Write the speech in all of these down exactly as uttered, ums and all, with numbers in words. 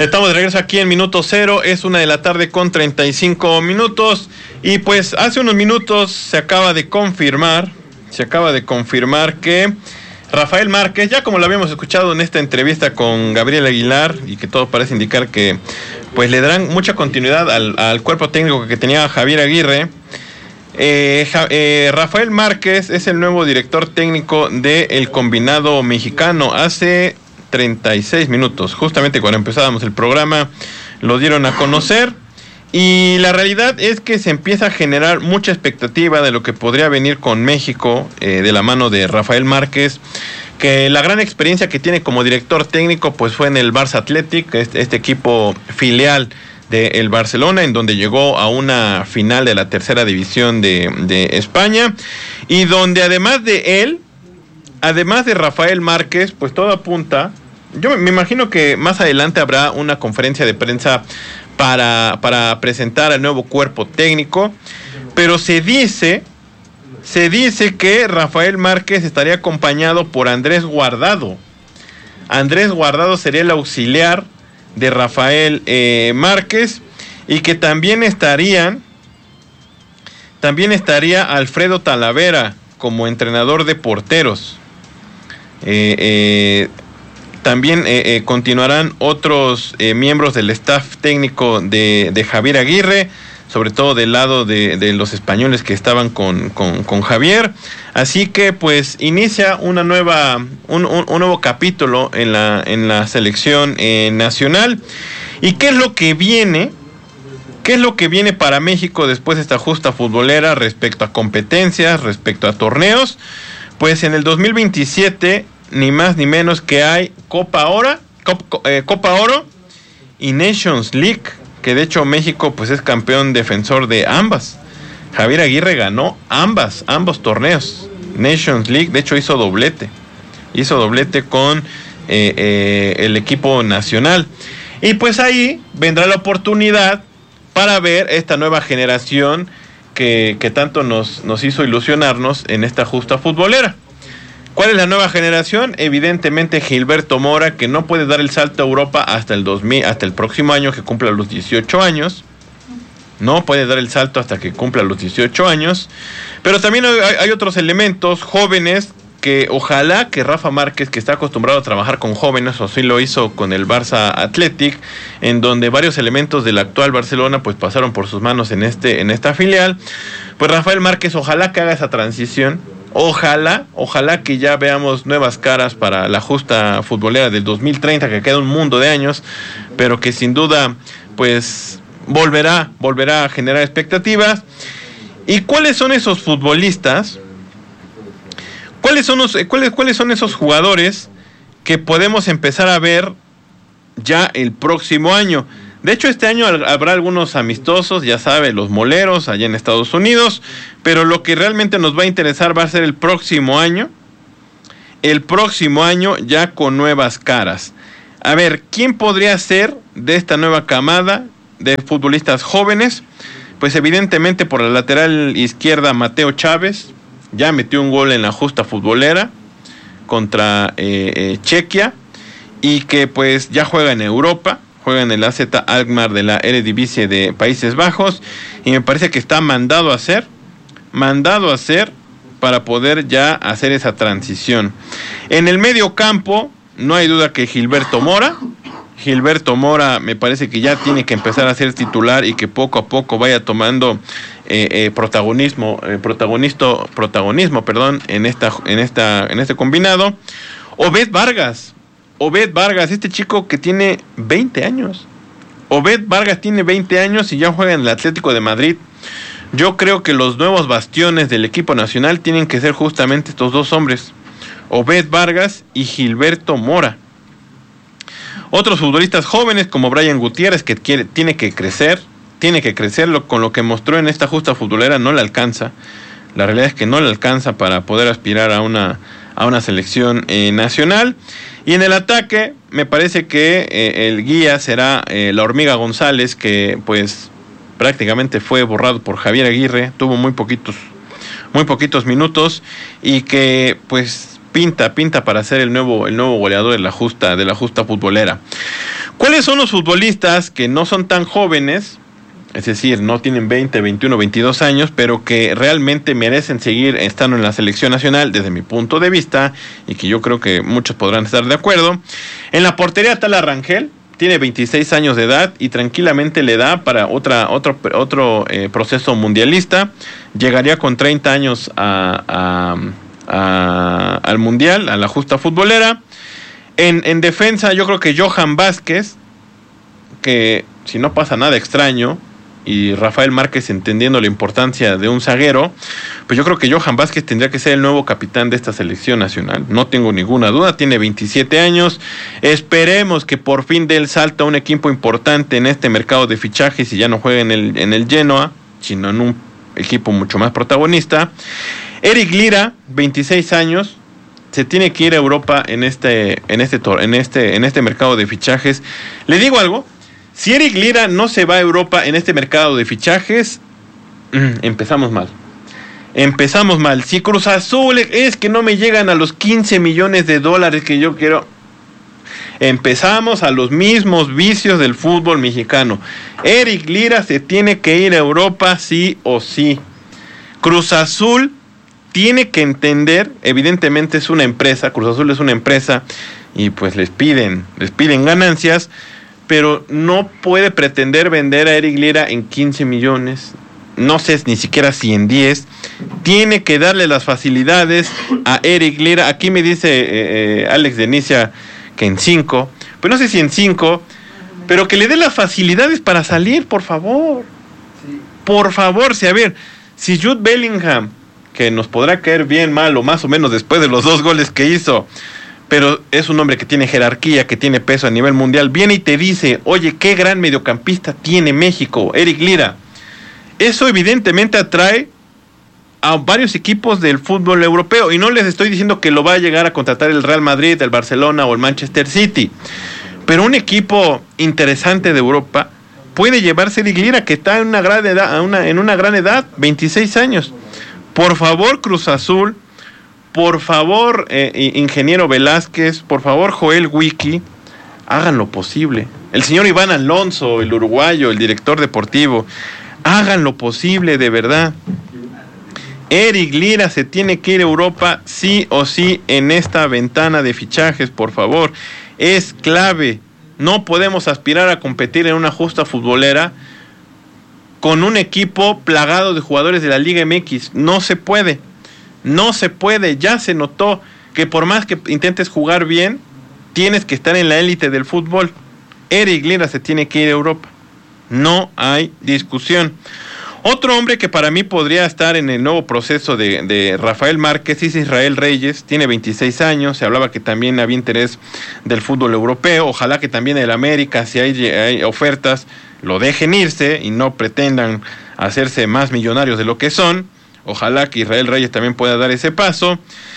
Estamos de regreso aquí en Minuto Cero, es una de la tarde con treinta y cinco minutos y pues hace unos minutos se acaba de confirmar, se acaba de confirmar que Rafael Márquez, ya como lo habíamos escuchado en esta entrevista con Gabriel Aguilar y que todo parece indicar que pues le darán mucha continuidad al, al cuerpo técnico que tenía Javier Aguirre, eh, ja, eh, Rafael Márquez es el nuevo director técnico del combinado mexicano. Hace treinta y seis minutos, justamente cuando empezábamos el programa, lo dieron a conocer y la realidad es que se empieza a generar mucha expectativa de lo que podría venir con México eh, de la mano de Rafael Márquez, que la gran experiencia que tiene como director técnico pues fue en el Barça Athletic, este, este equipo filial del Barcelona, en donde llegó a una final de la tercera división de, de España y donde además de él, además de Rafael Márquez, pues todo apunta. Yo me imagino que más adelante habrá una conferencia de prensa para, para presentar al nuevo cuerpo técnico, pero se dice, se dice que Rafael Márquez estaría acompañado por Andrés Guardado. Andrés Guardado sería el auxiliar de Rafael eh, Márquez y que también estarían, también estaría Alfredo Talavera como entrenador de porteros. Eh, eh, También eh, eh, continuarán otros eh, miembros del staff técnico de, de Javier Aguirre, sobre todo del lado de, de los españoles que estaban con, con, con Javier. Así que pues inicia una nueva, un, un, un nuevo capítulo en la, en la selección eh, nacional. ¿Y qué es lo que viene? ¿Qué es lo que viene para México después de esta justa futbolera respecto a competencias, respecto a torneos? Pues en el dos mil veintisiete... ni más ni menos que hay Copa Oro, Copa, eh, Copa Oro y Nations League, que de hecho México pues es campeón defensor de ambas. Javier Aguirre ganó ambas, ambos torneos. Nations League, de hecho hizo doblete, hizo doblete con eh, eh, el equipo nacional. Y pues ahí vendrá la oportunidad para ver esta nueva generación que, que tanto nos, nos hizo ilusionarnos en esta justa futbolera. ¿Cuál es la nueva generación? Evidentemente Gilberto Mora, que no puede dar el salto a Europa hasta el dos mil, hasta el próximo año que cumpla los dieciocho años. No puede dar el salto hasta que cumpla los dieciocho años. Pero también hay, hay otros elementos jóvenes que ojalá que Rafa Márquez, que está acostumbrado a trabajar con jóvenes, o así lo hizo con el Barça Athletic, en donde varios elementos del actual Barcelona pues pasaron por sus manos en este en esta filial. Pues Rafael Márquez ojalá que haga esa transición. Ojalá, ojalá que ya veamos nuevas caras para la justa futbolera del dos mil treinta, que queda un mundo de años, pero que sin duda, pues, volverá, volverá a generar expectativas. ¿Y cuáles son esos futbolistas? ¿Cuáles son los, cuáles, cuáles son esos jugadores que podemos empezar a ver ya el próximo año? De hecho, este año habrá algunos amistosos, ya sabe, los moleros allá en Estados Unidos, pero lo que realmente nos va a interesar va a ser el próximo año, el próximo año ya con nuevas caras. A ver, ¿quién podría ser de esta nueva camada de futbolistas jóvenes? Pues evidentemente por la lateral izquierda Mateo Chávez, ya metió un gol en la justa futbolera contra eh, eh, Chequia, y que pues ya juega en Europa. Juega en el A Z Alkmaar de la Eredivisie de Países Bajos y me parece que está mandado a hacer, mandado a hacer para poder ya hacer esa transición. En el medio campo no hay duda que Gilberto Mora, Gilberto Mora me parece que ya tiene que empezar a ser titular y que poco a poco vaya tomando eh, eh, protagonismo, eh, protagonismo, protagonismo, perdón, en esta, en esta, en este combinado. Obed Vargas. Obed Vargas, este chico que tiene veinte años. Obed Vargas tiene veinte años y ya juega en el Atlético de Madrid. Yo creo que los nuevos bastiones del equipo nacional tienen que ser justamente estos dos hombres, Obed Vargas y Gilberto Mora. Otros futbolistas jóvenes como Brian Gutiérrez, que quiere, tiene que crecer, tiene que crecer, lo, con lo que mostró en esta justa futbolera no le alcanza. La realidad es que no le alcanza para poder aspirar a una, a una selección eh, nacional. Y en el ataque me parece que eh, el guía será eh, la Hormiga González, que pues prácticamente fue borrado por Javier Aguirre, tuvo muy poquitos, muy poquitos minutos y que pues pinta, pinta para ser el nuevo, el nuevo goleador de la justa, de la justa futbolera. ¿Cuáles son los futbolistas que no son tan jóvenes? Es decir, no tienen veinte, veintiuno, veintidós años, pero que realmente merecen seguir estando en la selección nacional desde mi punto de vista, y que yo creo que muchos podrán estar de acuerdo. En la portería está la Rangel, tiene veintiséis años de edad y tranquilamente le da para otra, otro, otro eh, proceso mundialista. Llegaría con treinta años a, a, a, al Mundial, a la justa futbolera. En, en defensa yo creo que Johan Vázquez, que si no pasa nada extraño, y Rafael Márquez entendiendo la importancia de un zaguero, pues yo creo que Johan Vázquez tendría que ser el nuevo capitán de esta selección nacional, no tengo ninguna duda. Tiene veintisiete años, esperemos que por fin dé el salto a un equipo importante en este mercado de fichajes y ya no juegue en el, en el Genoa, sino en un equipo mucho más protagonista. Eric Lira, veintiséis años, se tiene que ir a Europa en este, en este, en este, en este mercado de fichajes. Le digo algo, si Eric Lira no se va a Europa en este mercado de fichajes, empezamos mal. Empezamos mal. Si Cruz Azul es que no me llegan a los quince millones de dólares que yo quiero, empezamos a los mismos vicios del fútbol mexicano. Eric Lira se tiene que ir a Europa sí o sí. Cruz Azul tiene que entender, evidentemente es una empresa, Cruz Azul es una empresa y pues les piden, les piden ganancias, pero no puede pretender vender a Eric Lira en quince millones, no sé ni siquiera si en diez. Tiene que darle las facilidades a Eric Lira. Aquí me dice eh, eh, Alex Denicia que en cinco, pues no sé si en cinco, pero que le dé las facilidades para salir, por favor. Sí. Por favor, si a ver, si Jude Bellingham, que nos podrá caer bien, mal o más o menos después de los dos goles que hizo, pero es un hombre que tiene jerarquía, que tiene peso a nivel mundial, viene y te dice, oye, qué gran mediocampista tiene México, Eric Lira. Eso evidentemente atrae a varios equipos del fútbol europeo, y no les estoy diciendo que lo va a llegar a contratar el Real Madrid, el Barcelona o el Manchester City, pero un equipo interesante de Europa puede llevarse a Eric Lira, que está en una gran edad, una, en una gran edad, veintiséis años. Por favor, Cruz Azul, por favor, eh, ingeniero Velázquez, por favor, Joel Wiki, hagan lo posible. El señor Iván Alonso, el uruguayo, el director deportivo, hagan lo posible de verdad. Eric Lira se tiene que ir a Europa sí o sí en esta ventana de fichajes, por favor. Es clave. No podemos aspirar a competir en una justa futbolera con un equipo plagado de jugadores de la Liga M X. No se puede. No se puede, ya se notó que por más que intentes jugar bien, tienes que estar en la élite del fútbol. Eric Lira se tiene que ir a Europa. No hay discusión. Otro hombre que para mí podría estar en el nuevo proceso de, de Rafael Márquez es Israel Reyes, tiene veintiséis años, se hablaba que también había interés del fútbol europeo, ojalá que también el América, si hay, hay ofertas, lo dejen irse y no pretendan hacerse más millonarios de lo que son. Ojalá que Israel Reyes también pueda dar ese paso.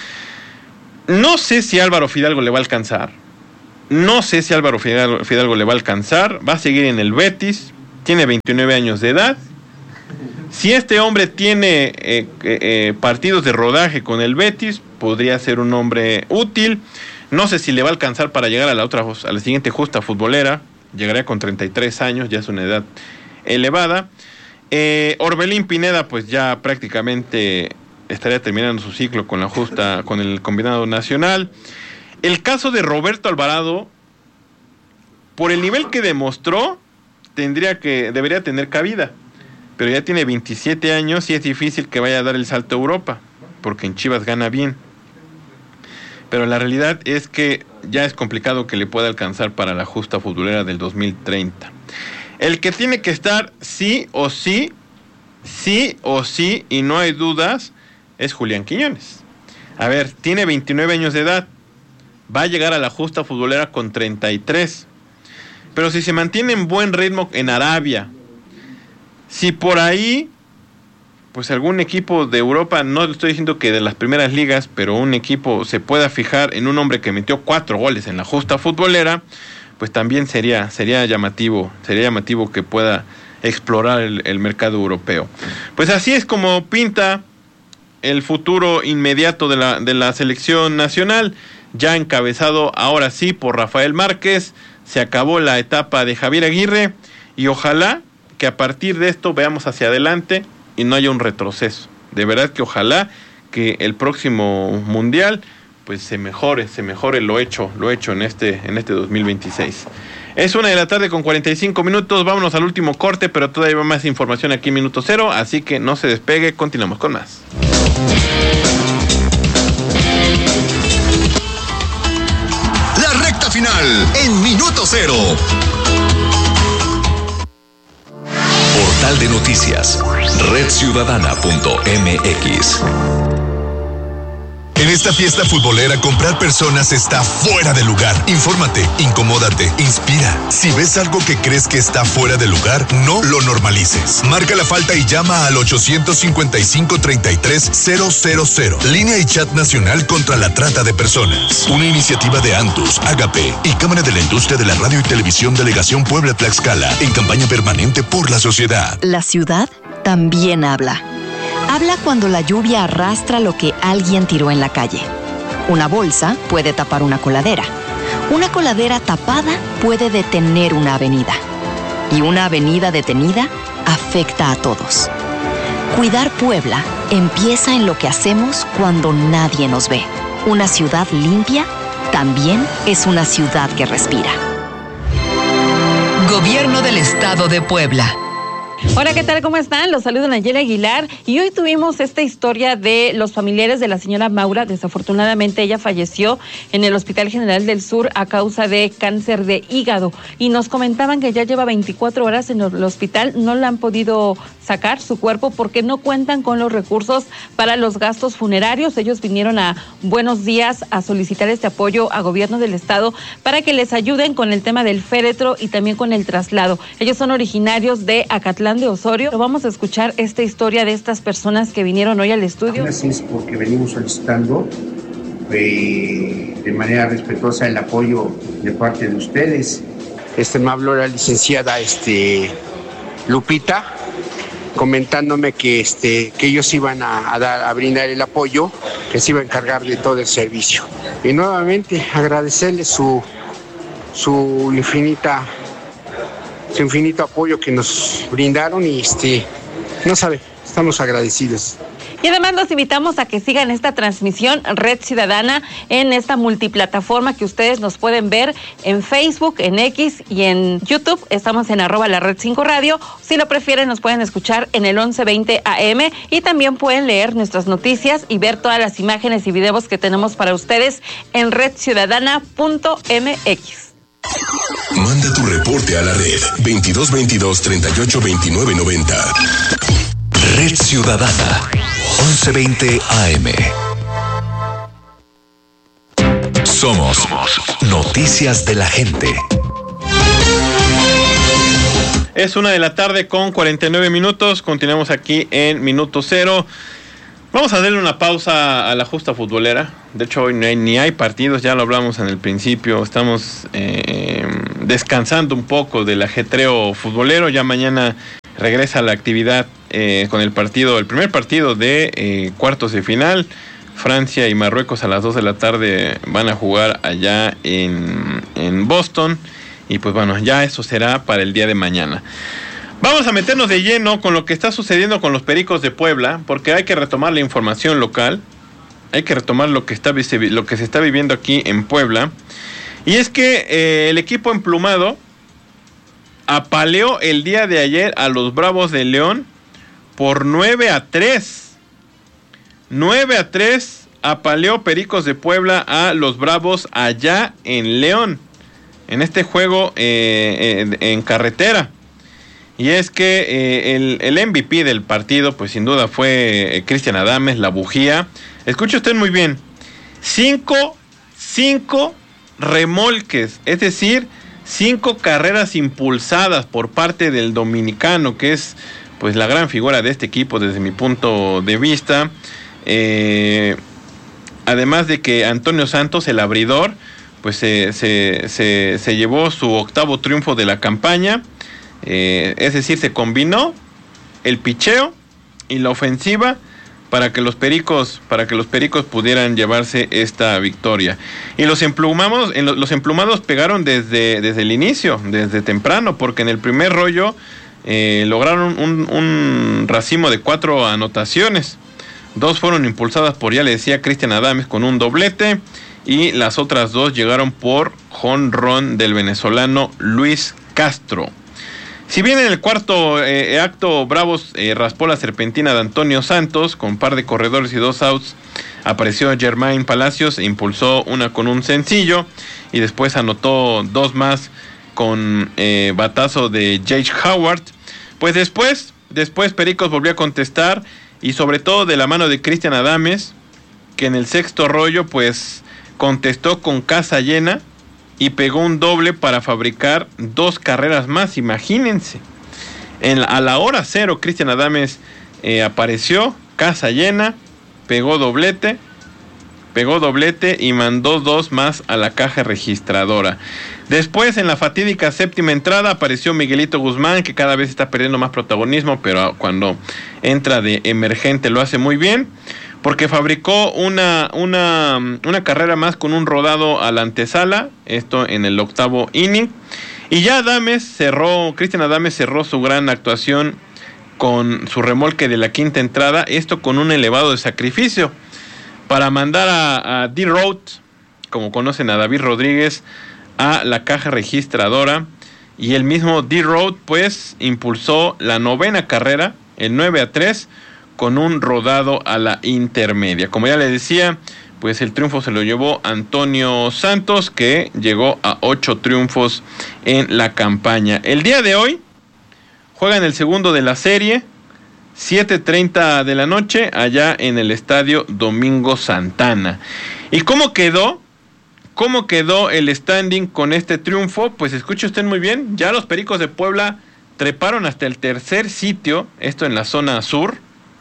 No sé si Álvaro Fidalgo le va a alcanzar. No sé si Álvaro Fidalgo, Fidalgo le va a alcanzar. Va a seguir en el Betis. Tiene veintinueve años de edad. Si este hombre tiene eh, eh, eh, partidos de rodaje con el Betis, podría ser un hombre útil. No sé si le va a alcanzar para llegar a la otra, a la siguiente justa futbolera. Llegaría con treinta y tres años, ya es una edad elevada. Eh, Orbelín Pineda pues ya prácticamente estaría terminando su ciclo con la justa, con el combinado nacional. El caso de Roberto Alvarado, por el nivel que demostró, tendría que, debería tener cabida, pero ya tiene veintisiete años y es difícil que vaya a dar el salto a Europa, porque en Chivas gana bien. Pero la realidad es que ya es complicado que le pueda alcanzar para la justa futbolera del dos mil treinta. El que tiene que estar sí o sí, sí o sí, y no hay dudas, es Julián Quiñones. A ver, tiene veintinueve años de edad, va a llegar a la justa futbolera con treinta y tres. Pero si se mantiene en buen ritmo en Arabia, si por ahí, pues algún equipo de Europa, no estoy diciendo que de las primeras ligas, pero un equipo se pueda fijar en un hombre que metió cuatro goles en la justa futbolera, pues también sería, sería llamativo, sería llamativo que pueda explorar el, el mercado europeo. Pues así es como pinta el futuro inmediato de la, de la selección nacional, ya encabezado ahora sí por Rafael Márquez, se acabó la etapa de Javier Aguirre y ojalá que a partir de esto veamos hacia adelante y no haya un retroceso. De verdad que ojalá que el próximo mundial pues se mejore, se mejore lo hecho, lo hecho en este, en este dos mil veintiséis. Es una de la tarde con cuarenta y cinco minutos, vámonos al último corte, pero todavía hay más información aquí en Minuto Cero, así que no se despegue, continuamos con más. La recta final en Minuto Cero. Portal de noticias, red ciudadana punto m x. En esta fiesta futbolera, comprar personas está fuera de lugar. Infórmate, incomódate, inspira. Si ves algo que crees que está fuera de lugar, no lo normalices. Marca la falta y llama al ochocientos cincuenta y cinco, treinta y tres, cero cero cero. Línea y chat nacional contra la trata de personas. Una iniciativa de Antus, Agape y Cámara de la Industria de la Radio y Televisión Delegación Puebla-Tlaxcala en campaña permanente por la sociedad. La ciudad también habla. Habla cuando la lluvia arrastra lo que alguien tiró en la calle. Una bolsa puede tapar una coladera. Una coladera tapada puede detener una avenida. Y una avenida detenida afecta a todos. Cuidar Puebla empieza en lo que hacemos cuando nadie nos ve. Una ciudad limpia también es una ciudad que respira. Gobierno del Estado de Puebla. Hola, ¿qué tal? ¿Cómo están? Los saludo Nayeli Aguilar y hoy tuvimos esta historia de los familiares de la señora Maura. Desafortunadamente ella falleció en el Hospital General del Sur a causa de cáncer de hígado y nos comentaban que ya lleva veinticuatro horas en el hospital, no la han podido sacar su cuerpo porque no cuentan con los recursos para los gastos funerarios. Ellos vinieron a Buenos Días a solicitar este apoyo a gobierno del estado para que les ayuden con el tema del féretro y también con el traslado. Ellos son originarios de Acatlán de Osorio. Vamos a escuchar esta historia de estas personas que vinieron hoy al estudio. Así es porque venimos solicitando eh, de manera respetuosa el apoyo de parte de ustedes. Este me habló la licenciada este, Lupita, comentándome que, este, que ellos iban a, a, dar, a brindar el apoyo, que se iba a encargar de todo el servicio. Y nuevamente agradecerles su, su infinita su infinito apoyo que nos brindaron y este, no sabe, estamos agradecidos. Y además los invitamos a que sigan esta transmisión Red Ciudadana en esta multiplataforma que ustedes nos pueden ver en Facebook, en X y en YouTube. Estamos en arroba la Red cinco Radio. Si lo prefieren nos pueden escuchar en el once veinte A M y también pueden leer nuestras noticias y ver todas las imágenes y videos que tenemos para ustedes en red ciudadana punto m x. Manda tu reporte a la red veintidós veintidós, treinta y ocho, veintinueve, noventa. Red Ciudadana, once veinte A M. Somos Noticias de la Gente. Es una de la tarde con cuarenta y nueve minutos. Continuamos aquí en Minuto Cero. Vamos a darle una pausa a la justa futbolera. De hecho, hoy no hay, ni hay partidos, ya lo hablamos en el principio. Estamos eh, descansando un poco del ajetreo futbolero. Ya mañana regresa la actividad eh, con el partido, el primer partido de eh, cuartos de final. Francia y Marruecos a las dos de la tarde van a jugar allá en, en Boston. Y pues bueno, ya eso será para el día de mañana. Vamos a meternos de lleno con lo que está sucediendo con los Pericos de Puebla, porque hay que retomar la información local, hay que retomar lo que está lo que se está viviendo aquí en Puebla, y es que eh, el equipo emplumado apaleó el día de ayer a los Bravos de León por nueve a tres. nueve a tres apaleó Pericos de Puebla a los Bravos allá en León, en este juego eh, eh, en carretera. Y es que eh, el, el M V P del partido, pues sin duda fue eh, Cristian Adames, la bujía. Escuche usted muy bien. Cinco, cinco remolques, es decir, cinco carreras impulsadas por parte del dominicano, que es pues la gran figura de este equipo desde mi punto de vista. Eh, además de que Antonio Santos, el abridor, pues se, se, se, se llevó su octavo triunfo de la campaña. Eh, es decir, se combinó el picheo y la ofensiva para que los Pericos, para que los Pericos pudieran llevarse esta victoria. Y los emplumados, los emplumados pegaron desde, desde el inicio, desde temprano, porque en el primer rollo eh, lograron un, un racimo de cuatro anotaciones. Dos fueron impulsadas por, ya le decía, Cristian Adames con un doblete, y las otras dos llegaron por jonrón del venezolano Luis Castro. Si bien en el cuarto eh, acto Bravos eh, raspó la serpentina de Antonio Santos con par de corredores y dos outs, apareció Germain Palacios e impulsó una con un sencillo, y después anotó dos más con eh, batazo de Jake Howard. Pues después, después Pericos volvió a contestar, y sobre todo de la mano de Cristian Adames, que en el sexto rollo pues contestó con casa llena y pegó un doble para fabricar dos carreras más. Imagínense, en la, a la hora cero Cristian Adames eh, apareció, casa llena, pegó doblete, pegó doblete y mandó dos más a la caja registradora. Después, en la fatídica séptima entrada, apareció Miguelito Guzmán, que cada vez está perdiendo más protagonismo, pero cuando entra de emergente lo hace muy bien, porque fabricó una, una, una carrera más con un rodado a la antesala, esto en el octavo inning. Y ya Adames cerró, Cristian Adames cerró su gran actuación con su remolque de la quinta entrada, esto con un elevado de sacrificio, para mandar a, a D-Road, como conocen a David Rodríguez, a la caja registradora. Y el mismo D-Road pues impulsó la novena carrera, el nueve a tres, con un rodado a la intermedia. Como ya le decía, pues el triunfo se lo llevó Antonio Santos, que llegó a ocho triunfos en la campaña. El día de hoy juegan el segundo de la serie, siete treinta de la noche, allá en el estadio Domingo Santana. ¿Y cómo quedó? ¿Cómo quedó el standing con este triunfo? Pues escuche usted muy bien, ya los Pericos de Puebla treparon hasta el tercer sitio, esto en la zona sur.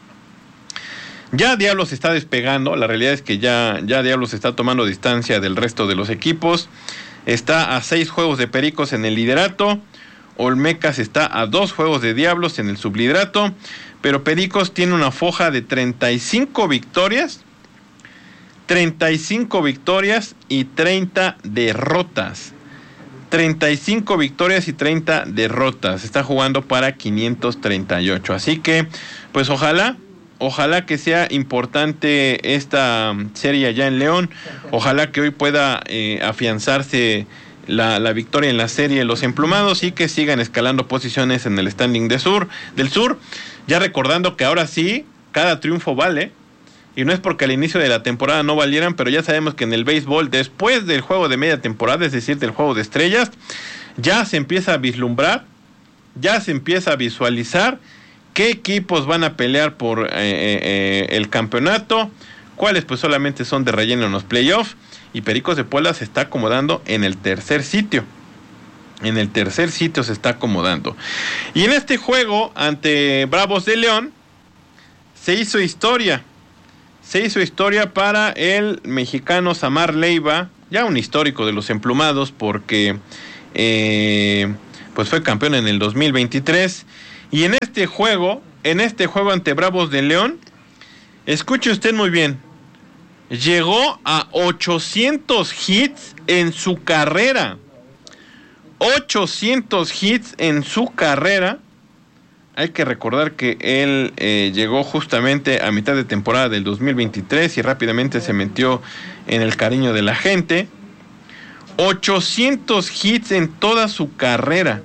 Ya Diablos está despegando, la realidad es que ya, ya Diablos está tomando distancia del resto de los equipos. Está a seis juegos de Pericos en el liderato, Olmecas está a dos juegos de Diablos en el subliderato, pero Pericos tiene una foja de treinta y cinco victorias, treinta y cinco victorias y treinta derrotas. treinta y cinco victorias y treinta derrotas. Está jugando para quinientos treinta y ocho. Así que, pues ojalá, ojalá que sea importante esta serie allá en León. Ojalá que hoy pueda eh, afianzarse la, la victoria en la serie de los emplumados y que sigan escalando posiciones en el standing de sur, del sur. Ya recordando que ahora sí, cada triunfo vale. Y no es porque al inicio de la temporada no valieran, pero ya sabemos que en el béisbol, después del juego de media temporada, es decir, del juego de estrellas, ya se empieza a vislumbrar, ya se empieza a visualizar qué equipos van a pelear por eh, eh, el campeonato, cuáles pues solamente son de relleno en los playoffs, y Pericos de Puebla se está acomodando en el tercer sitio. En el tercer sitio se está acomodando. Y en este juego, ante Bravos de León, se hizo historia. Se hizo historia para el mexicano Samar Leiva, ya un histórico de los emplumados, porque eh, pues fue campeón en el dos mil veintitrés. Y en este juego, en este juego ante Bravos de León, escuche usted muy bien, llegó a ochocientos hits en su carrera. ochocientos hits en su carrera. Hay que recordar que él eh, llegó justamente a mitad de temporada del dos mil veintitrés y rápidamente se metió en el cariño de la gente. ochocientos hits en toda su carrera.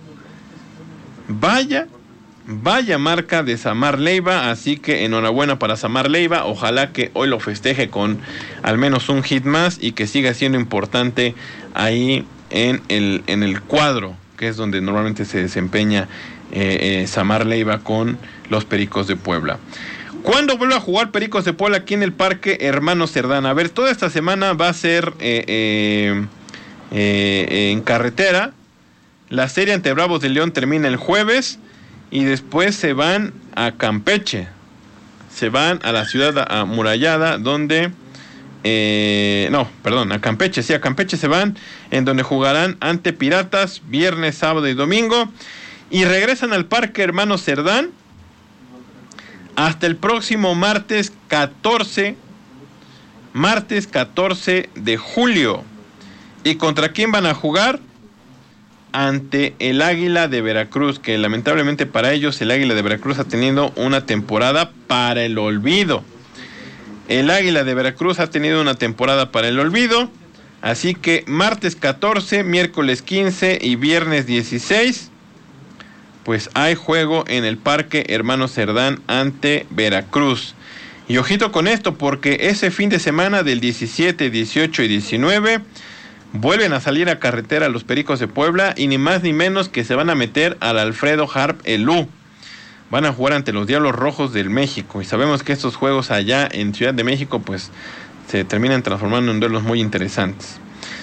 Vaya, vaya marca de Samar Leiva, así que enhorabuena para Samar Leiva. Ojalá que hoy lo festeje con al menos un hit más y que siga siendo importante ahí en el, en el cuadro, que es donde normalmente se desempeña Eh, eh, Samar Leiva con los Pericos de Puebla. ¿Cuándo vuelve a jugar Pericos de Puebla aquí en el Parque Hermano Cerdán? A ver, toda esta semana va a ser eh, eh, eh, en carretera. La serie ante Bravos de León termina el jueves y después se van a Campeche. Se van a la ciudad amurallada donde... Eh, no, perdón, a Campeche, sí, a Campeche se van, en donde jugarán ante Piratas viernes, sábado y domingo. Y regresan al Parque Hermano Cerdán hasta el próximo martes catorce, martes catorce de julio. ¿Y contra quién van a jugar? Ante el Águila de Veracruz, que lamentablemente para ellos el Águila de Veracruz ha tenido una temporada para el olvido. El Águila de Veracruz ha tenido una temporada para el olvido, así que martes catorce, miércoles quince y viernes dieciséis, pues hay juego en el Parque Hermano Cerdán ante Veracruz. Y ojito con esto, porque ese fin de semana del diecisiete, dieciocho y diecinueve vuelven a salir a carretera los Pericos de Puebla y ni más ni menos que se van a meter al Alfredo Harp Elú. Van a jugar ante los Diablos Rojos del México y sabemos que estos juegos allá en Ciudad de México pues se terminan transformando en duelos muy interesantes.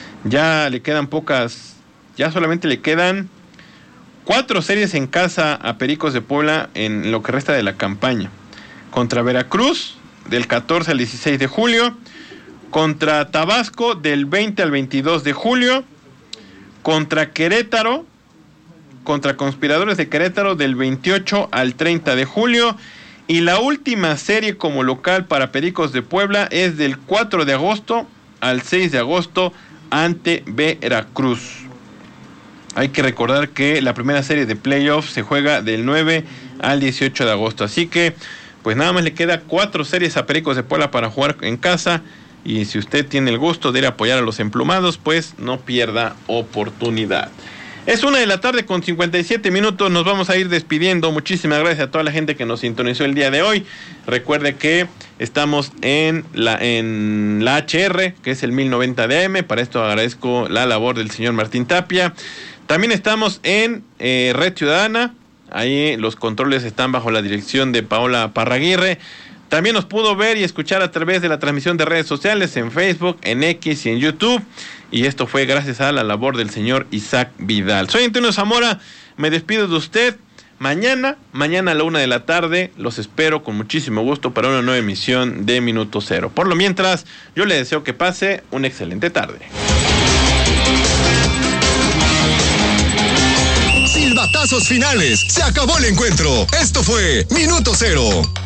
Ya le quedan pocas, ya solamente le quedan cuatro series en casa a Pericos de Puebla en lo que resta de la campaña. Contra Veracruz del catorce al dieciséis de julio, contra Tabasco del veinte al veintidós de julio, contra Querétaro, contra Conspiradores de Querétaro del veintiocho al treinta de julio, y la última serie como local para Pericos de Puebla es del cuatro de agosto al seis de agosto ante Veracruz. Hay que recordar que la primera serie de playoffs se juega del nueve al dieciocho de agosto, así que pues nada más le queda cuatro series a Pericos de Puebla para jugar en casa. Y si usted tiene el gusto de ir a apoyar a los emplumados, pues no pierda oportunidad. Es una de la tarde con cincuenta y siete minutos, nos vamos a ir despidiendo. Muchísimas gracias a toda la gente que nos sintonizó el día de hoy. Recuerde que estamos en la, en la H R, que es el mil noventa de A M. Para esto agradezco la labor del señor Martín Tapia. También estamos en eh, Red Ciudadana. Ahí los controles están bajo la dirección de Paola Parraguirre. También nos pudo ver y escuchar a través de la transmisión de redes sociales en Facebook, en X y en YouTube. Y esto fue gracias a la labor del señor Isaac Vidal. Soy Antonio Zamora, me despido de usted. Mañana, mañana a la una de la tarde, los espero con muchísimo gusto para una nueva emisión de Minuto Cero. Por lo mientras, yo le deseo que pase una excelente tarde. Silbatazos finales, se acabó el encuentro. Esto fue Minuto Cero.